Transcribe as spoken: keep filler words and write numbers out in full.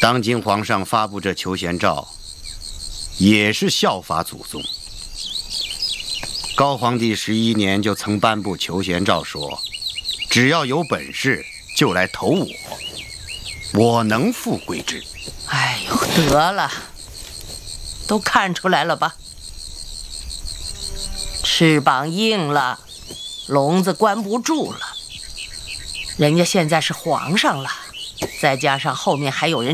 当今皇上发布这求贤诏，也是效法祖宗。高皇帝十一年就曾颁布求贤诏，说只要有本事就来投我，我能复贵之。 哎呦，得了，都看出来了吧？翅膀硬了，笼子关不住了。人家现在是皇上了，再加上后面还有人